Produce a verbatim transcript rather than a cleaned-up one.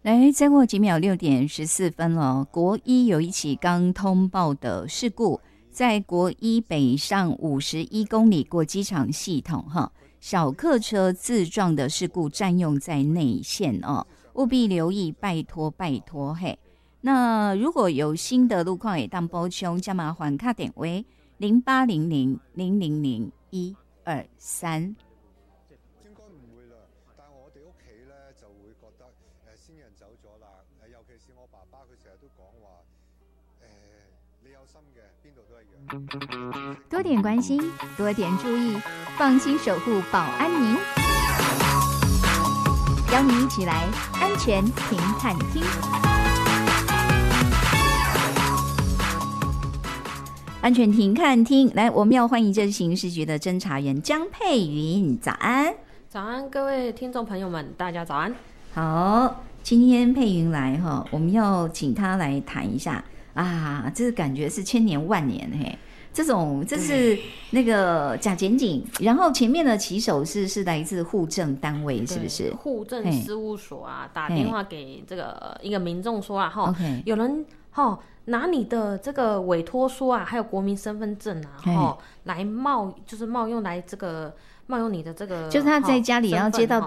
来，再过几秒，六点十四分了。国一有一起刚通报的事故，在国一北上五十一公里过机场系统，哈，小客车自撞的事故占用在内线哦，务必留意，拜托拜托嘿。那如果有新的路况也当补充，加麻烦卡点为零八零零零零零一二三。多点关心，多点注意，放心守护保安您。邀你一起来安全停看听。安全停看听，来，我们要欢迎这是刑事局的侦查员江佩云，早安。 早安，各位听众朋友们，大家早安。 好，今天佩云来哈，我们要请他来谈一下啊，这感觉是千年万年嘿。这种这是那个假检警，然后前面的起手是是来自户政单位，是不是？ 户政事务所啊，打电话给这个一个民众说啊，哈，有人哈拿你的这个委托书啊，还有国民身份证啊，哈，来冒就是冒用来这个冒用你的这个， 就是他在家里要接到